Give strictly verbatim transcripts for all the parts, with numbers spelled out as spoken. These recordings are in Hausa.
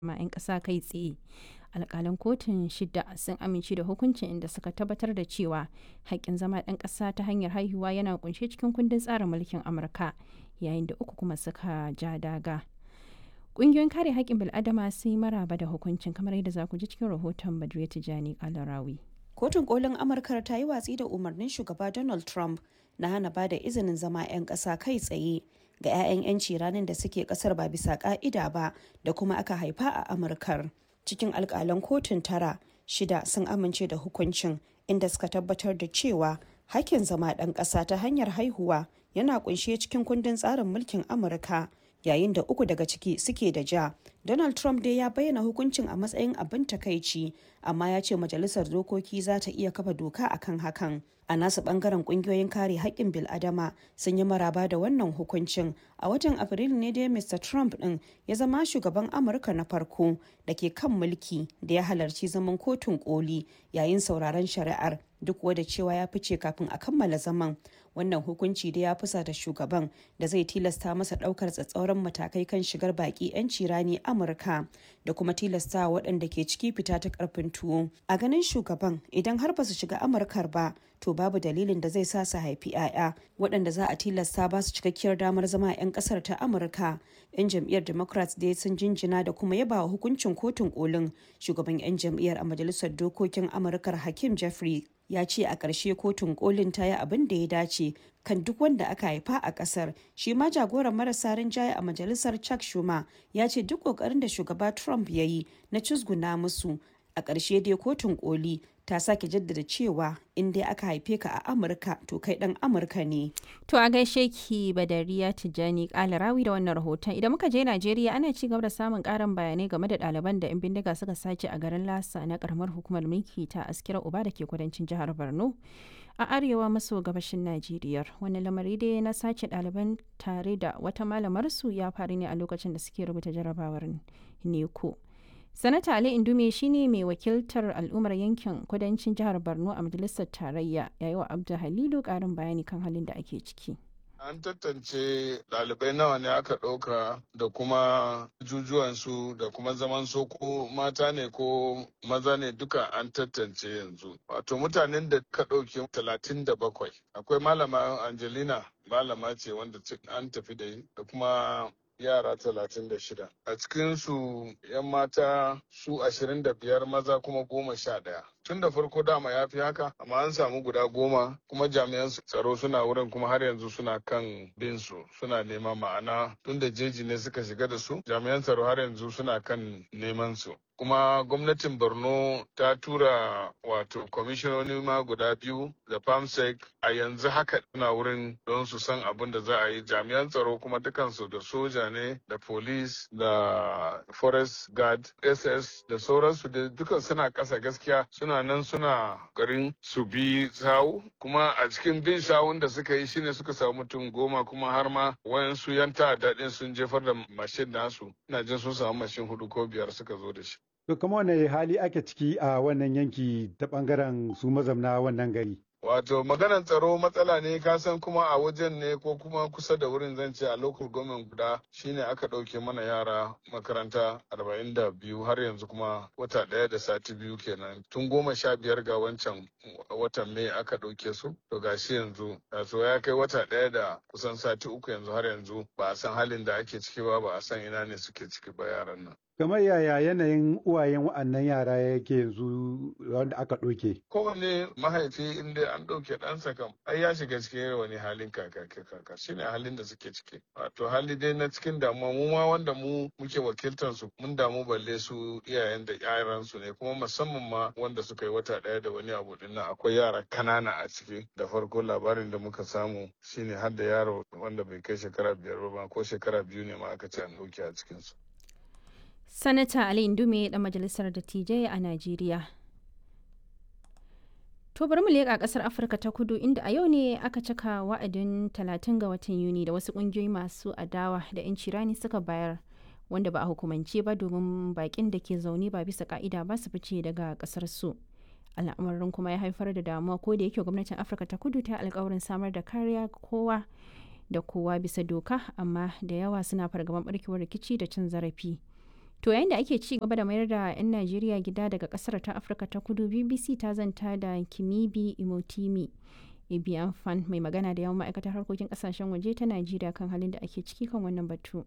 ma 'yan ƙasa kai tsaye. Alƙalan kotun shida sun amince da hukuncin inda suka tabbatar da cewa haƙƙin zama ɗan ƙasa ta hanyar haihuwa yana ƙunshe cikin kundin tsarin mulkin Amurka, yayin da uku kuma suka ja daga. Ƙungiyoyin kare haƙƙin bil'adama sun yi maraba da hukuncin, kamar yadda za ku ji cikin rahoton Badriya Tijani Kalarawi. Kotun kolin Amurka ta yi watsi da umarnin shugaba Donald Trump na hana ba da izinin zama 'yan ƙasa kai tsaye ga 'ya'yan 'yanci ranar da suke ƙasar ba bisa ƙa'ida ba da kuma aka haifa a Amurkar. Cikin alƙalan kotun tara, shida sun amince da hukuncin, inda suka tabbatar da cewa hakkin zama ɗan ƙasa ta hanyar haihuwa yana ƙunshe cikin kundin tsarin mulkin Amurka, yayin da uku daga ciki suke da ja. Donald Trump dai ya bayyana hukuncin a matsayin abin takaici, amma ya ce majalisar dokoki za ta iya kafa doka akan hakan. A nasu bangaren kungiyoyin kare haƙƙin bil'adama sun yi maraba da wannan hukuncin. A watan Afrilu ne dai Mr. Trump ɗin ya zama shugaban Amurka na farko da ke kan mulki da ya halarci zaman kotun koli yayin sauraron shari'ar, duk wadda cewa ya fice kafin a kammala zaman. Wannan hukunci da ya fusata shugaban da zai tilasta masa ɗaukar tsatsauran matakai kan shigar baƙi 'yanci rani Amurka da kuma tilasta waɗanda ke ciki fita ta ƙarfin tuwo. A ganin shugaban, idan har ba su shiga Amurkar ba, to babu dalilin da zai sa su haifi 'ya'ya waɗanda za a tilasta ba su cikakkiyar damar zama 'yan ƙasar ta Amurka. 'Yan jam'iyyar Democrats dai sun jinjina da kuma yaba wa hukuncin kotun kolin. Shugaban 'yan jam'iyyar a majalisar dokokin Amurkar Hakeem Jeffrey ya ce a ƙarshe kotun kolin ta yi abin da ya dace kan duk wanda aka haifa a ƙasar. Shi ma jagoran marasa rinjaye a majalisar Chuck Schumer ya ce duk ƙoƙarin da shugaba Trump ya yi na cusguna musu, a ƙarshe dai kotun koli ta sake jaddada cewa in dai aka haife ka a Amurka to kai ɗan Amurka ne. To a gaishe ki Badariya Tijani Kalarawi da wannan rahoton. Idan muka je Najeriya, ana ci gaba da samun ƙarin bayanai game da ɗaliban da 'yan bindiga suka sace a garin Lasa na ƙaramar hukumar mulki ta Askira Uba da ke kudancin jihar Borno a arewa maso gabashin Najeriya. Wani lamari dai na sace ɗaliban tare da wata malamarsu ya faru ne a lokacin da suke rubuta jarabawar neko. Sanata Ali Indume shine mai wakiltar al'ummar yankin kudancin jihar Borno a majalisar tarayya, yayi wa Abdu Halilu karin bayani kan halin da ake ciki. An tantance ɗalibai nawa ne aka ɗauka da kuma jujuwansu da kuma zaman su ko mata ne ko maza ne, duka an tantance yanzu. Wato mutanen da ka ɗauki talatin da bakwai. Akwai malama Angelina, malama ce wanda an tafi da da kuma yara talatin da shida. A cikinsu 'yan mata su ashirin da biyar, maza kuma goma sha ɗaya. Tun da farko dama ya fi haka, amma an samu guda goma, kuma jami'an tsaro suna wurin kuma har yanzu suna kan bin su, suna nema, ma'ana tun da jeji ne suka shiga da su, jami'an tsaro har yanzu suna kan neman su. Kuma gwamnatin Borno ta tura wato kwamishinoni ma guda biyu da famsec a yanzu haka suna wurin don su san abin da za a yi. Jami'an tsaro kuma dukansu da soja ne da police da forest guard, S S da sauransu da dukan suna ƙasa gaskiya, suna nan suna garin su bi sawu. Kuma a cikin bin sawun da suka yi shine suka samu mutum goma, kuma har ma wayansu yan ta'adda din sun jefar da mashin nasu. Ina jin sun samu mashin hudu ko biyar suka zo da shi. To kuma wane hali ake ciki a wannan yanki ta bangaren su mazamna wannan gari? Wato maganar tsaro matsala ne, kasan kuma a wajen ne ko kuma kusa da wurin, zan ce a local government guda shine aka ɗauke mana yara makaranta arba'in da biyu, har yanzu kuma wata ɗaya da sati biyu kenan. Tun goma sha biyar ga wancan watan Mai aka ɗauke su, to gashi yanzu so ya kai wata ɗaya da kusan sati uku yanzu, har yanzu ba a san halin da ake ciki ba, ba a san ina ne suke ciki ba yaran nan. Kamar yaya yanayin uwayen wa'annan yara yake yanzu wanda aka ɗauke? Kowane mahaifi inda an ɗauke ɗansa kam ai ya shiga cikin wani halin kaka kaka shine halin da suke ciki. Wato hali dai na cikin damuwa, mu ma wanda mu muke wakiltar su mun damu, balle su iyayen da yaran su ne, kuma musamman ma wanda suka yi wata ɗaya da wani abu din nan, akwai yara kanana a ciki. Da farko labarin da muka samu shine har da yaro wanda bai kai shekara biyar ba ko shekara biyu ne ma aka ce an ɗauke a cikin su. Sanata Ali Indume ɗan majalisar dattijai a Najeriya. To bari mu leƙa ƙasar Afirka ta Kudu, inda a yau ne aka cika wa'adin talatin ga watan Yuni da wasu ƙungiyoyi masu adawa da 'yanci rani suka bayar, wanda ba a hukumance ba, domin baƙin da ke zaune ba bisa ƙa'ida ba su fice daga ƙasar su. Al'amarin kuma ya haifar da damuwa, ko da yake gwamnatin Afirka ta Kudu ta alƙawarin samar da kariya kowa da kowa bisa doka, amma da yawa suna fargaban ɓarkewar rikici da cin zarafi. To yayin da ake ci gaba da mayar da 'yan Najeriya gida daga kasar ta Afirka ta Kudu, B B C ta zanta da Kimibi Imotimi Ebiafan mai magana da yawan ma'aikatar harkokin kasashen waje ta Najeriya kan halin da ake ciki kan wannan batu.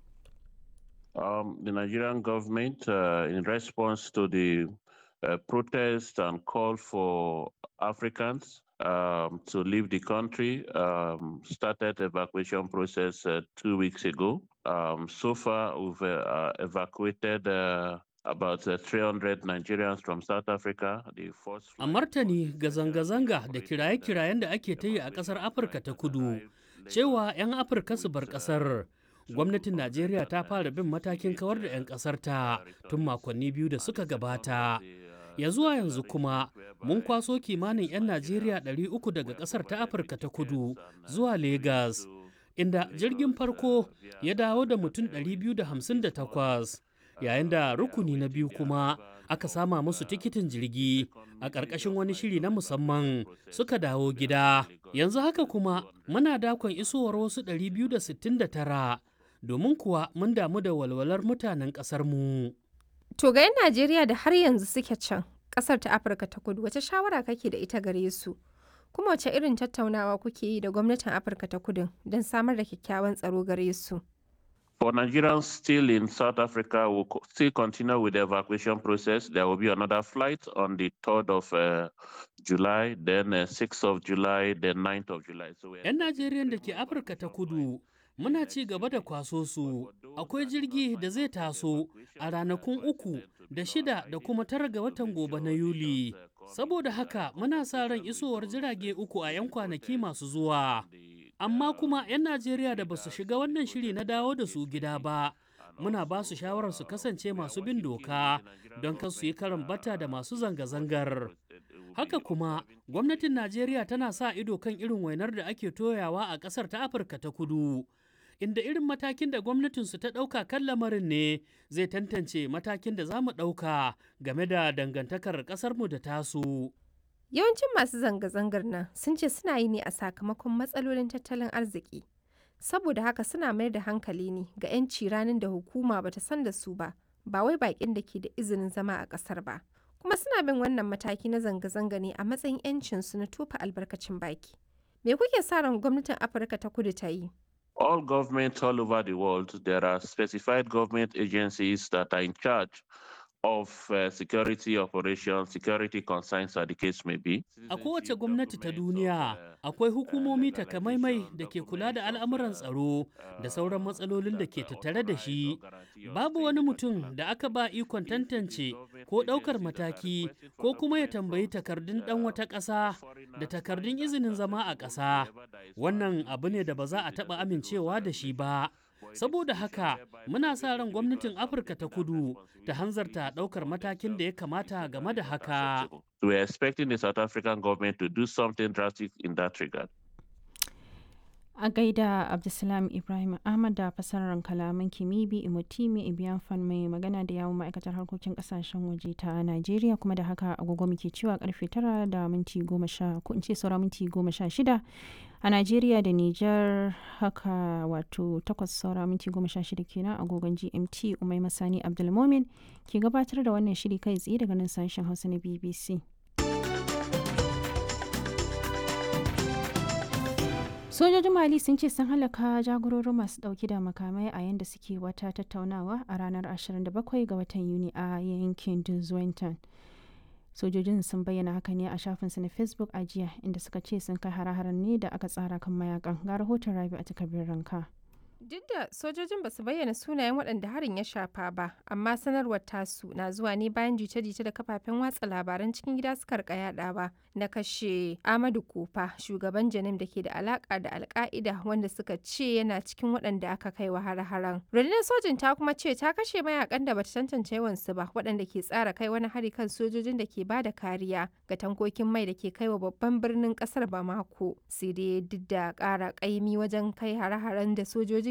Um, the Nigerian government, uh, in response to the uh, protest and call for Africans um, to leave the country, um, started evacuation process uh, two weeks ago. Um, so far, we've uh, evacuated uh, about uh, three hundred Nigerians from South Africa. The first A martani ga zanga-zanga da kiraye-kirayen da ake ta yi a ƙasar Afirka ta Kudu, cewa 'yan Afirka su bar ƙasar. Gwamnatin Najeriya ta fara bin matakin kawar da 'yan ƙasar ta tun makonni biyu da suka gabata. Ya zuwa yanzu kuma mun kwaso kimanin 'yan Najeriya ɗari uku daga ƙasar ta Afirka ta Kudu zuwa Legas, inda jirgin farko ya dawo da mutum ɗari biyu da hamsin da takwas, yayin da rukuni na biyu kuma aka sama musu tikitin jirgi a ƙarƙashin wani shiri na musamman suka dawo gida. Yanzu haka kuma muna dakon isowar wasu ɗari biyu da sittin da tara. Domin kuwa mun damu da walwalar mutanen ƙasarmu. To ga 'yan Najeriya da har yanzu suke can ƙasar ta Afirka ta Kudu, wace shawara kake da ita gare su? Kuma wace irin tattaunawa kuke yi da gwamnatin Afirka ta Kudu don samar da kyakkyawan tsaro gare su? For Nigerians still in South Africa, we'll co- still continue with the evacuation process. There will be another flight on the third of uh, July, then uh, sixth of July, then ninth of July. So we're 'Yan Najeriyan da ke Afirka ta Kudu muna ci gaba da kwaso su. Akwai jirgi da zai taso a ranakun uku da shida da kuma tara ga watan gobe na Yuli. Saboda haka muna sa ran isowar jirage uku a 'yan kwanaki masu zuwa. Amma kuma 'yan Najeriya da ba su shiga wannan shiri na dawo da su gida ba, muna ba su shawarar su kasance masu bin doka don kar su yi karan bata da masu zanga-zangar. Haka kuma, gwamnatin Najeriya tana sa ido kan irin wainar da ake toyawa a ƙasar ta Afirka ta Kudu, inda irin matakin da gwamnatinsu ta ɗauka kan lamarin ne zai tantance matakin da za mu ɗauka game da dangantakar ƙasarmu da tasu. Yawancin masu zanga-zangar nan sun ce suna yi ne a sakamakon matsalolin tattalin arziki. Saboda haka suna mayar da hankali ne ga 'yanci ranar da hukuma bata san da su ba, ba wai baƙin da ke da izinin zama a ƙasar ba. Kuma suna bin wannan mataki na zanga-zanga ne a matsayin 'yancinsu na tofa albarkacin baki. Me kuke sa ran gwamnatin Afirka ta Kudu ta yi? all governments all over the world, there are specified government agencies that are in charge of uh, security operations, security concerns, as the case may be. A kowace gwamnati ta duniya akwai hukumomi takamaimai da ke kula da al'amuran tsaro da sauran matsalolin da ke tattare da shi. Babu wani mutum da aka ba ikon tantance ko ɗaukar mataki ko kuma ya tambayi takardun ɗan wata ƙasa da takardun izinin zama a ƙasa. Wannan abu ne da ba za a taɓa amincewa da shi ba. Saboda haka muna sa ran gwamnatin Afirka ta Kudu ta hanzarta ɗaukar matakin da ya kamata game da haka. We are expecting the South African government to do something drastic in that regard. A gaida Abdulsalam Ibrahim Ahmad da fasarar kalaman Kimibi Imotimi Ebiafan mai magana da yawon ma'aikatar harkokin kasashen waje ta Najeriya, kuma da haka agogo muke cewa karfe tara da minti goma sha ko in ce saura minti goma sha shida a Najeriya da Nijar, haka wato takwas saura minti goma sha shida kenan agogon G M T. Umai Masani Abdulmomin ke gabatar da wannan shiri kai tsaye daga nan sashen Hausa na B B C. Sojojin Mali sun ce sun halaka jagororin masu dauki da makamai a yanda suke wata tattaunawa a ranar ashirin da bakwai ga watan Yuni a yankin Duzwentan. Sojojin sun bayyana haka ne a shafinsu na Facebook a jiya, inda suka ce sun kai hare-haren ne da aka tsara kan mayakan. Ga rahoton Rabi a takardar ranka. Duk da sojojin ba su bayyana sunayen waɗanda harin ya shafa ba, amma sanarwar tasu na zuwa ne bayan jita-jita da kafafen watsa labaran cikin gida suka rika yadawa na kashe Amadu Kofa, shugaban Janim da ke da alaka da Alka'ida, wanda suka ce yana cikin waɗanda aka kai wa har-haren. Rundunar sojin ta kuma ce ta kashe mayakan da bata tantance yawansu ba, waɗanda ke tsara kai wani hari kan sojojin da ke ba da kariya ga tankokin mai da ke kai wa babban birnin ƙasar Bamako. Sai dai duk da ƙara ƙaimi wajen kai hare-haren da sojojin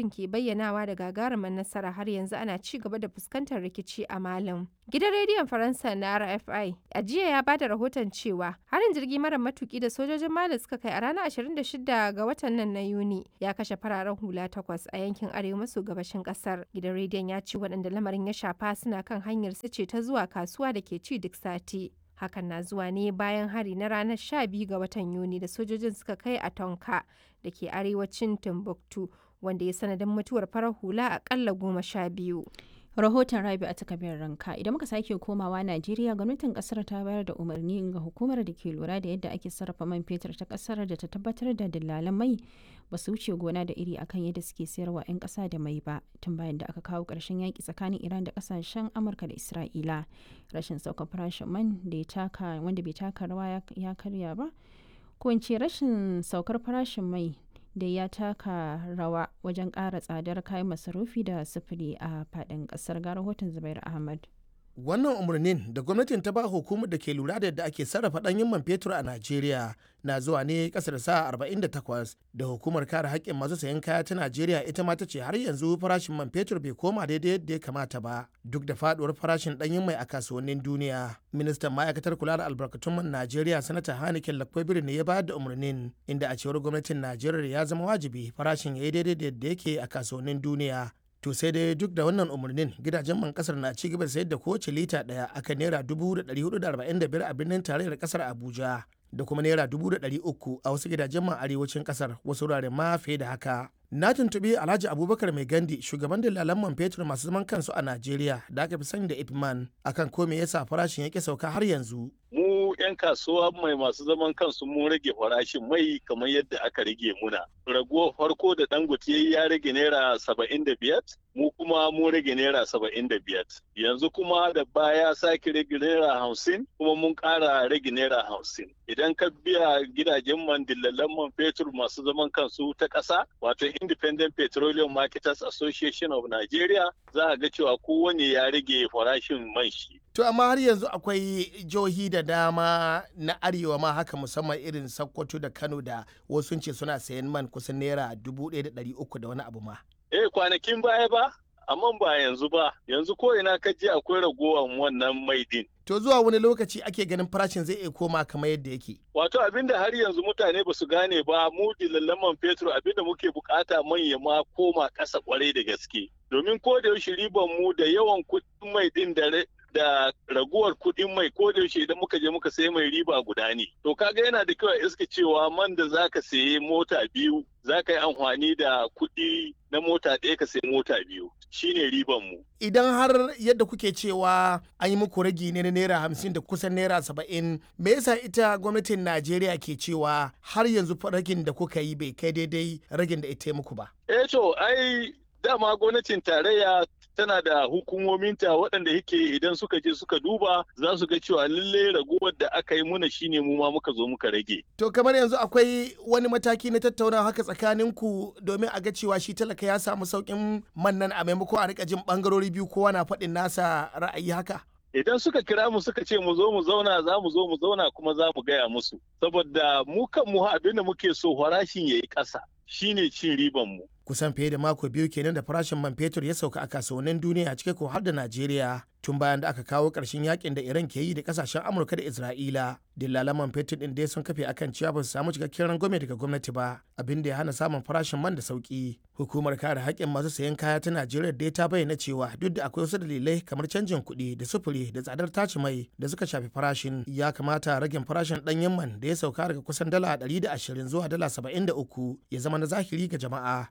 sojojin ke bayyanawa da gagarumin nasara, har yanzu ana ci gaba da fuskantar rikici a Malin. Gidan rediyon Faransa na R F I a jiya ya bada rahoton cewa harin jirgi mara matuki da sojojin Mali suka kai a ranar ashirin da shida ga watan nan na Yuni ya kashe fararen hula takwas a yankin arewa maso gabashin kasar. Gidan rediyon ya ce waɗanda lamarin ya shafa suna kan hanyar su ce ta zuwa kasuwa da ke ci duk sati. Hakan na zuwa ne bayan hari na ranar sha biyu ga watan Yuni da sojojin suka kai a Tonka da ke arewacin Timbuktu, wanda ya sanadin mutuwar farar hula akalla goma sha biyu. Rahoton Rabi a takabiyar ranka. Idan muka sake komawa Najeriya, gwamnatin kasar ta bayar da umarni ga hukumar da ke lura da yadda ake sarrafa man fetur ta kasar da ta tabbatar da dillalan mai ba su wuce gona da iri akan yadda suke sayarwa 'yan kasa da mai ba, tun bayan da aka kawo ƙarshen yaƙi tsakanin Iran da kasashen Amurka da Isra'ila. Rashin saukar farashin man da ya taka wanda bai taka rawa ya karya ba, ko in ce rashin saukar farashin mai da ya taka rawa wajen ƙara tsadar kayan masarufi da sufuri a faɗin ƙasar. Ga rahoton Zubair Ahmad. Wannan umarnin da gwamnatin ta ba hukumar da ke lura da yadda ake sarrafa ɗanyen man fetur a Najeriya na zuwa ne ƙasa da sa'a arba'in da takwas da hukumar kare haƙƙin masu sayan kaya ta Najeriya ita ma ta ce har yanzu farashin man fetur bai koma daidai yadda ya kamata ba duk da faɗuwar farashin ɗanyen mai a kasuwannin duniya. Ministan ma'aikatar kula da albarkatun man Najeriya Sanata Hanikin Lakwabiri ne ya bayar da umarnin, inda a cewar gwamnatin Najeriya ya zama wajibi farashin ya yi daidai da yadda yake a kasuwannin duniya. To sai dai duk da wannan umarnin, gidajen man kasar na ci gaba da sayar da kowace lita daya akan naira dubu da ɗari hudu da arba'in da biyar a birnin tarayyar kasar Abuja, da kuma naira dubu da ɗari uku a wasu gidajen man arewacin kasar, wasu wuraren ma fiye da haka. Na tuntuɓi Alhaji Abubakar Mai Gandi, shugaban dalalan man fetur masu zaman kansu a Najeriya da aka fi sani da Ipman, akan ko me yasa farashin yake sauka har yanzu. Mu 'yan kasuwa mai masu zaman kansu mun rage farashin mai kamar yadda aka rage muna. Raguwar farko da Dangote ya rage naira saba'in da biyar, mu kuma mun rage naira saba'in da biyar. Yanzu kuma da baya sake rage naira hamsin, kuma mun ƙara rage naira hamsin. Idan ka biya gidajen man dillalan man fetur masu zaman kansu ta ƙasa, wato Independent Petroleum Marketers Association of Nigeria, za a ga cewa kowane ya rage farashin man shi. To amma har yanzu akwai jihohi da dama na arewa ma haka, musamman irin Sokoto da Kano da wasu ce suna sayan man kusan naira dubu ɗaya da ɗari uku da wani abu ma. Eh kwanakin baya ba, amma ba yanzu ba. Yanzu ko ina ka je akwai ragowar wannan mai din. To zuwa wani lokaci ake ganin farashin zai iya koma kamar yadda yake? Wato abinda har yanzu mutane ba su gane ba, mu dillalan man fetur abinda muke bukata manya ma koma ƙasa kwarai da gaske. Domin ko da yaushe riban mu da yawan kuɗin mai din da da raguwar kuɗin mai ko da yaushe idan muka je muka sayi mai riba guda ne. To kaga yana da kyau a iska cewa man da zaka sayi mota biyu zaka yi amfani da kuɗi na mota ɗaya ka sayi mota biyu. Shine riban mu. Idan har yadda kuke cewa an yi muku ragi ne na naira hamsin da kusan naira saba'in, me yasa ita gwamnatin Najeriya ke cewa har yanzu ragin da kuka yi bai kai daidai ragin da ita muku ba? Eh to ai dama gwamnatin tarayya tana da hukumominta waɗanda yake idan suka je suka duba za su ga cewa lalle raguwar da aka yi muna shine mu ma muka zo muka rage. To kamar yanzu akwai wani mataki na tattaunawa haka tsakaninku domin a ga cewa shi talaka ya samu sauƙin man nan a maimakon a rika jin bangarori biyu kowa na faɗin nasa ra'ayi haka? Idan suka kira mu suka ce mu zo mu zauna za mu zo mu zauna kuma za mu gaya musu. Saboda mu kan mu abin da muke so farashin ya yi ƙasa shine cin riban mu. Kusan fiye da mako biyu kenan da farashin man fetur ya sauka a kasuwannin duniya cike ko har da Najeriya, tun bayan da aka kawo ƙarshen yakin da Iran ke yi da kasashen Amurka da Isra'ila. Dillalan man fetur din dai sun kafe akan cewa ba su samu cikakken rangwame daga gwamnati ba, abin da ya hana samun farashin man da sauki. Hukumar kare haƙƙin masu sayan kaya ta Najeriya dai ta bayyana cewa duk da akwai wasu dalilai kamar canjin kuɗi da sufuri da tsadar tace mai da suka shafi farashin, ya kamata ragin farashin ɗanyen man da ya sauka daga kusan dala ɗari da ashirin zuwa dala saba'in da uku ya zama na zahiri ga jama'a.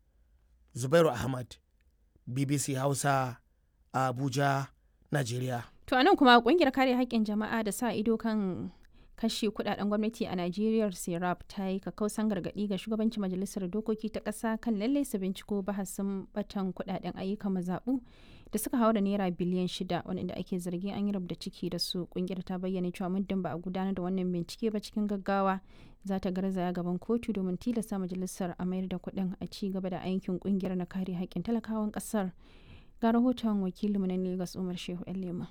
Zubairu Ahmad, B B C Hausa, Abuja, Najeriya. To anan kuma kungiyar kare haƙƙin jama'a da sa ido kan kashe kudaden gwamnati a Najeriya Serap ta yi kakkausan gargaɗi ga shugabancin majalisar dokoki ta ƙasa kan lalle su binciko bahasin batan kudaden ayyukan mazaɓu da suka haura naira biliyan shida wanda ake zargin an yi rubda ciki da su. Kungiyar ta bayyana cewa muddin ba a gudanar da wannan bincike ba cikin gaggawa za ta garzaya gaban kotu domin tilasta majalisar a mayar da kuɗin a ci gaba da aikin kungiyar na kare haƙƙin talakawan ƙasar. Ga rahoton wakilinmu na Lagos Umar Shehu Lema.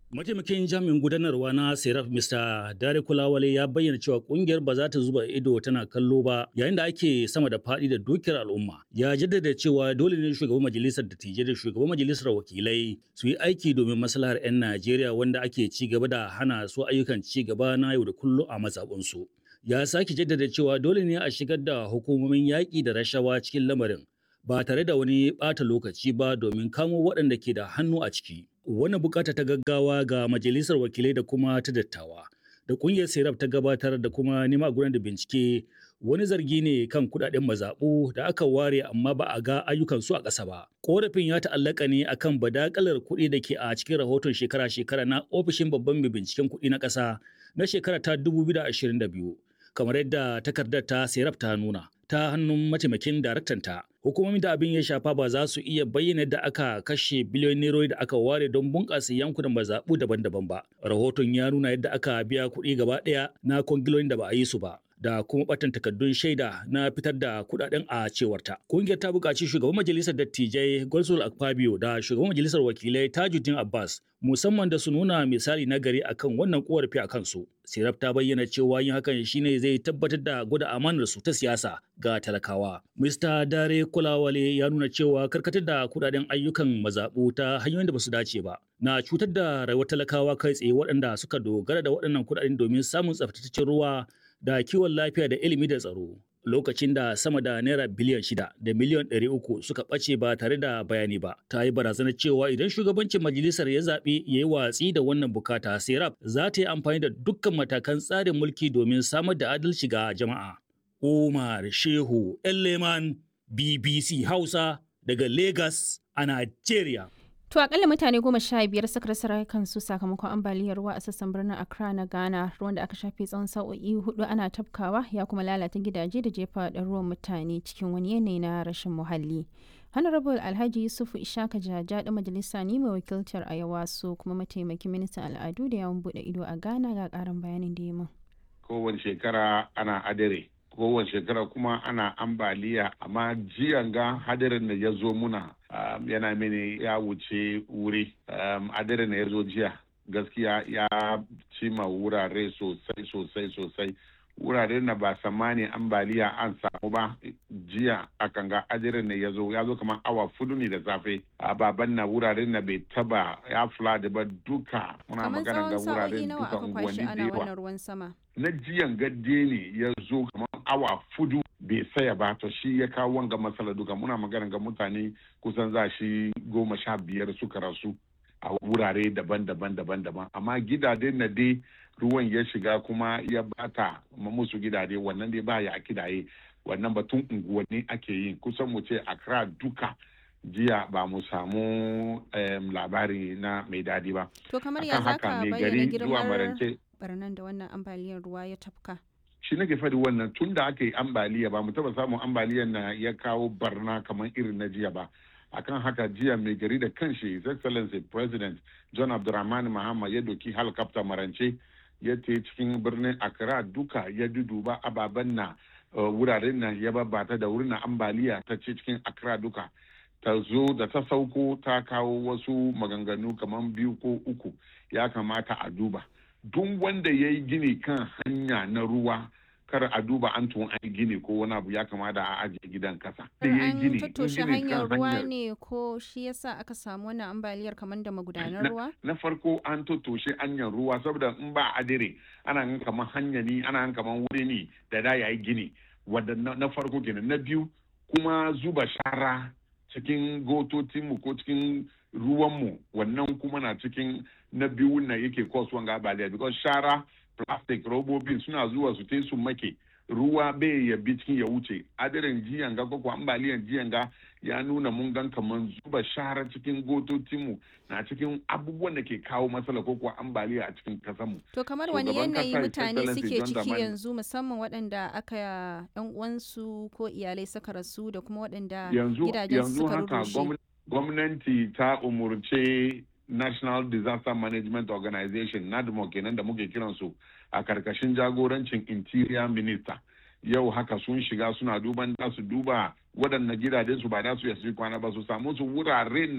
Mataimakin jami'in gudanarwa na Seraf Mister Dare Kulawale ya bayyana cewa kungiyar ba za ta zuba ido tana kallo ba yayin da ake sama da faɗi da dukiyar al'umma. Ya jaddada cewa dole ne shugaban majalisar dattijai da shugaban majalisar wakilai su yi aiki domin maslahar 'yan Najeriya wanda ake ci gaba da hana su ayyukan ci gaba na yau da kullum a mazaɓunsu. Ya sake jaddada cewa dole ne a shigar da hukumomin yaƙi da rashawa cikin lamarin ba tare da wani ɓata lokaci ba domin kamo waɗanda ke da hannu a ciki. Wannan bukata ta gaggawa ga majalisar wakilai da kuma ta dattawa da kungiyar serap ta gabatar da kuma nema gudanar da bincike wani zargi ne kan kudaden mazaɓu da aka ware amma ba a ga ayyukan su a ƙasa ba. Korafin ya ta'allaka ne akan badakalar kuɗi da ke a cikin rahoton shekara-shekara na ofishin babban mai binciken kuɗi na ƙasa na shekara ta dubu biyu da ashirin da biyu kamar yadda takardar ta serap ta nuna ta hannun mataimakin daraktanta. Hukumomin da abin ya shafa ba za su iya bayyana da aka kashe biliyon nerori da aka ware don bunƙasa yankunan mazaɓu daban-daban ba. Rahoton ya nuna yadda aka biya kuɗi gaba ɗaya na kwangilolin da ba a yi su ba. Da kuma batan takardun shaida na fitar da kudaden a cewarta. Kungiyar ta buƙaci shugaban majalisar dattijai Godswill Akpabio da shugaban majalisar wakilai Tajuddin Abbas musamman da su nuna misali na gari akan wannan korafi a kansu. Serap ta bayyana cewa yin hakan shine zai tabbatar da gwada amanar su ta siyasa ga talakawa. Mister Dare Kulawale ya nuna cewa karkatar da kudaden ayyukan mazaɓu ta hanyoyin da ba su dace ba na cutar da rayuwar talakawa kai tsaye waɗanda suka dogara da waɗannan kudaden domin samun tsaftataccen ruwa da kiwon lafiya da ilimi da tsaro lokacin da sama da naira biliyan shida da miliyan ɗari uku suka ɓace ba tare da bayani ba. Ta yi barazanar cewa idan shugabancin majalisar ya zaɓi ya yi watsi da wannan bukata serap za ta yi amfani da dukkan matakan tsarin mulki domin samar da adalci ga jama'a. Umar Shehu Elleman B B C Hausa daga Lagos a Nigeria. To akalla mutane goma sha biyar suka rasa rayukansu sakamakon ambaliyar ruwa a sassan birnin Accra na Ghana, ruwan da aka shafe tsawon sa'o'i hudu ana tafkawa ya kuma lalata gidaje da jefa ruwan mutane cikin wani yanayi na rashin muhalli. Honorable Alhaji Yusufu Ishaka Jaja da majalisa ne mai wakiltar Ayawaso kuma mataimakin ministan al'adu da yawon bude ido a Ghana ga karin bayanin da ya min. Kowace shekara ana adare. kowace shekara kuma ana ambaliya amma jiyan ga hadarin da ya zo muna um, yana mini ya wuce wuri um, hadarin da ya zo jiya gaskiya ya cima wurare sosai sosai sosai wuraren na ba samani ambaliya an samu ba jiya akan ga hadarin da ya zo ya zo kamar awa fudu ne da safe a baban na wuraren na bai taba ya flood ba duka muna magana ga wuraren duka unguwanni da yawa na jiyan gadde ne ya zo kamar awa fudu bai saya ba to shi ya kawo wanga matsala duka muna magana ga mutane kusan za shi goma sha biyar suka rasu a wurare daban-daban daban-daban amma gidajen na dai ruwan ya shiga kuma ya bata musu gidaje wannan dai ba ya kidaye wannan batun unguwanni ake yin kusan mu ce Accra duka jiya ba mu samu um, labari na mai dadi ba. To kamar ya zaka bayyana girmar barnan da wannan ambaliyar ruwa ya tafka? Shi nake faɗi wannan tun da aka yi ambaliya ba mu taba samun ambaliyar na ya kawo barna kamar irin na jiya ba. Akan haka jiya mai gari da kanshi His Excellency President John Abdulrahman Mahama ya doki helicopter marance ya te cikin birnin Accra duka ya duduba ababen na uh, wuraren nan ya babbata da wurin ambaliya ta ce cikin Accra duka. Ta zo da ta sauko ta kawo wasu maganganu kamar biyu ko uku ya kamata a duba. Duk wanda ya yi gini kan hanya na ruwa kar a duba an tun an gini ko wani abu ya kamata a ajiye gidan kasa. An tattoshe hanyar ruwa ne ko shi yasa aka samu wannan ambaliyar kamar da magudanar ruwa? Na farko an tattoshe hanyar ruwa saboda in ba adire ana yin kamar hanya ne ana yin kamar wuri ne da da yayi gini wanda na farko kenan. Na biyu kuma zuba shara cikin gototinmu ko cikin ruwanmu wannan kuma na cikin na biyu na yake cause wanga ambaliya because shara plastic robobin suna zuwa su te su make ruwa bai ya bi cikin ya wuce adirin jiyan ga ko ambaliyan jiyan ga ya nuna mun gan kaman zuba shara cikin gototinmu na cikin abubuwan da ke kawo matsala ko kuwa ambaliya a cikin kasanmu. To kamar wani yanayi mutane suke ciki yanzu musamman waɗanda aka yan uwansu ko iyalai suka rasu da kuma waɗanda gidajen suka rurrushe. Yanzu haka gwamnati ta umurce National Disaster Management Organization NADMO kenan da muke kiransu a karkashin jagorancin Interior Minister. Yau haka sun shiga suna duban da su duba waɗannan gidajen su ba da su yasu kwana ba su samu su wuraren na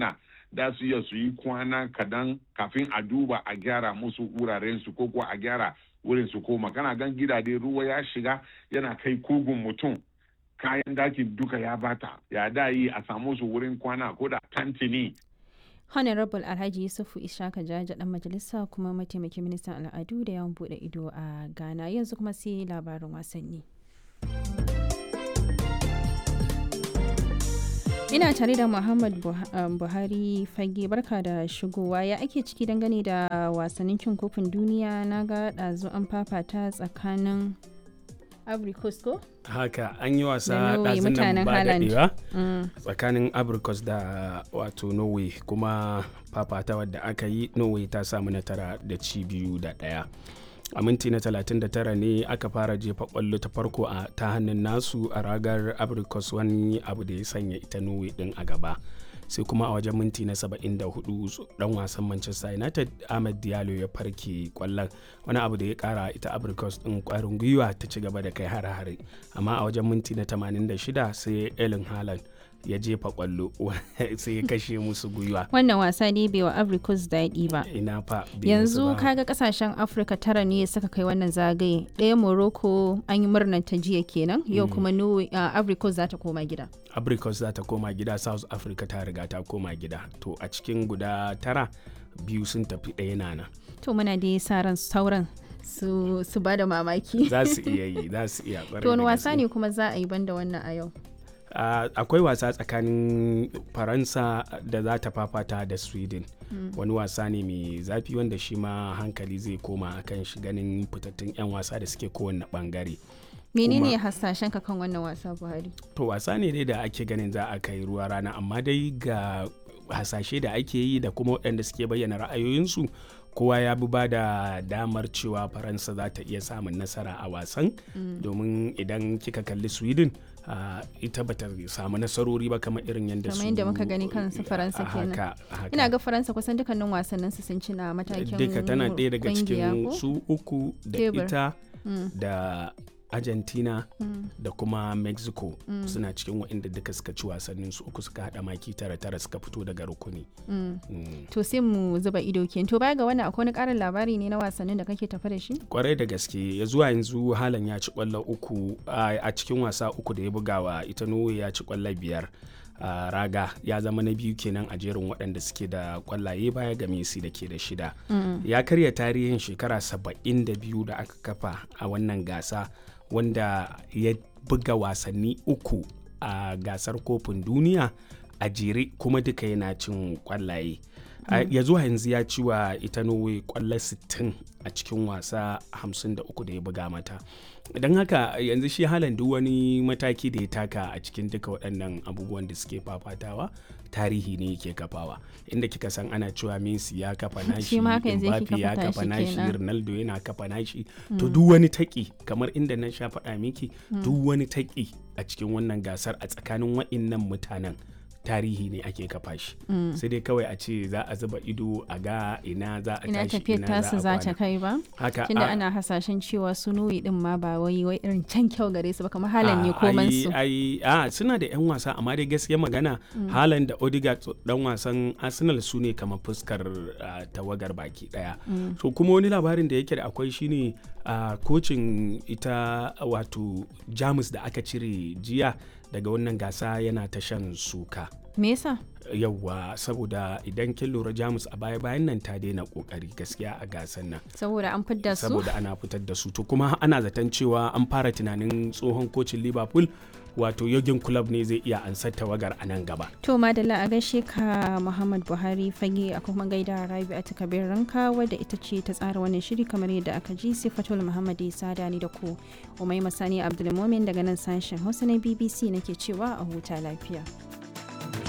da su iya su yi kwana kadan kafin a duba a gyara musu wuraren su ko kuwa a gyara wurin su koma. Kana gan gidaje ruwa ya shiga yana kai kugun mutum, kayan dakin duka ya bata, ya da yi a samu su wurin kwana ko da tantini. Honorable Alhaji Yusufu Ishaka Jaja dan majalisa kuma mataimakin ministan al'adu da yawan bude ido a Ghana. Yanzu kuma sai labarin wasanni. Ina tare da Muhammad Buhari Fage, barka da shigowa. Ya ake ciki dangane da wasannin cin kofin duniya? Na ga ɗazu an fafata tsakanin Ivory Coast ko? Haka an yi wasa ɗazun nan ba daɗewa tsakanin Ivory Coast da wato Norway, kuma fafata wadda aka yi Norway ta samu nasara da ci biyu da ɗaya. A minti na talatin da tara ne aka fara jefa kwallo ta farko a ta hannun nasu a ragar Ivory Coast, wani abu da ya sanya ita Norway din a gaba. Sai kuma a wajen minti na saba'in da hudu dan wasan Manchester United Ahmed Diallo ya farke kwallon, wani abu da ya kara ita Ivory Coast din kwarin gwiwa ta ci gaba da kai hare-hare. Amma a wajen minti na tamanin da shida sai Erling Haaland ya jefa kwallo sai ya kashe musu gwiwa. Wannan wasa ne bai wa Ivory Coast daɗi ba. Ina fa yanzu kaga kasashen Afirka tara ne suka kai wannan zagaye. Ɗaya Morocco an yi murnar ta jiya kenan, yau kuma Ivory Coast za ta koma gida. Ivory Coast za ta koma gida, South Africa ta riga ta koma gida. To a cikin guda tara biyu sun tafi, ɗaya nana. To muna dai sa ran sauran su su bada mamaki. Za su iya yi, za su iya. To wani wasa ne kuma za a yi banda wannan a yau? Uh, akwai wasa tsakanin Faransa da za ta fafata da Sweden. Mm. Wani wasa ne mai zafi wanda shi ma hankali zai koma akan shi, ganin fitattun 'yan wasa da suke kowane bangare. Menene hasashen ka kan wannan wasa, Buhari? To wasa ne dai da ake ganin za a kai ruwa rana, amma dai ga hasashe da ake yi da kuma waɗanda suke bayyana ra'ayoyinsu, kowa ya bi ba da damar cewa Faransa za ta iya samun nasara a wasan. Mm. Domin idan kika kalli Sweden Uh, ita bata samu nasarori ba kamar irin yadda su kamar yadda muka gani kansu Faransa kenan. Haka, haka. Ina ga Faransa kusan dukkanin wasannin su sun ci na matakin duka tana ɗaya daga cikin su uku da Tebur. ita mm. da Argentina mm. da kuma Mexico mm. suna cikin waɗanda duka suka ci wasannin su uku, suka haɗa maki tara tara suka fito daga rukuni. mm. mm. To sai mu zuba ido kenan. To baya ga wannan akwai wani ƙarin labari ne na wasannin da kake tafa da shi? Kwarai da gaske, ya zuwa yanzu Haaland ya ci ƙwallo uku a cikin wasa uku da ya bugawa ita Norway, ya ci ƙwallo biyar. Uh, raga ya zama na biyu kenan a jerin waɗanda suke da kwallaye baya ga Messi da ke da shida. mm. Ya karya tarihin shekara saba'in da biyu da aka kafa a wannan gasa, wanda ya buga wasanni uku a gasar kofin duniya a jere kuma duka yana cin kwallaye. mm. Ya zuwa yanzu ya ci wa ita Norway kwallo sittin a cikin wasa hamsin da uku da ya buga mata. Don haka yanzu shi Haaland duk wani mataki da ya taka a cikin duka waɗannan abubuwan da suke fafatawa tarihi ne yake kafawa, inda kika san ana cewa Messi ya kafa nashi, Mbappe ya kafa nashi, Ronaldo yana kafa nashi. mm. To duk wani taki, kamar inda na sha faɗa miki, mm. duk wani taki a cikin wannan gasar a tsakanin waɗannan mutanen tarihi ne ake kafa shi. mm. Sai dai kawai a ce za a zuba ido a ga ina za a tashi, ina tafiyar tasu za ta kai ba. Haka tunda ana hasashen cewa su Norway din ma ba wai wai irin can kyau gare su ba, kamar Haaland ne koman su. ai a suna da yan wasa, amma dai gaskiya magana mm. Haaland da Odegaard dan wasan Arsenal su ne kamar fuskar uh, tawagar baki daya. mm. So kuma wani labarin da yake da akwai shine uh, kocin ita wato Jamus da aka cire jiya daga wannan gasa yana ta shan suka. Me yasa? Yawwa, saboda idan kin lura Jamus a baya bayan nan ta daina kokari gaskiya a gasan nan. Saboda an fitar da su? Saboda ana fitar da su. To kuma ana zaton cewa an fara tunanin tsohon kocin Liverpool wato Jurgen Klopp ne zai iya ansar tawagar a nan gaba. To madalla, a gaishe ka Muhammad Buhari Fage, a kuma gaida Rabi'atu Kabir Ranka wadda ita ce ta tsara wannan shiri kamar yadda aka ji. Sifatul Muhammad Isa Dani da ku Umaima Sani Abdulmumin daga nan sashen Hausa na B B C nake cewa a huta lafiya.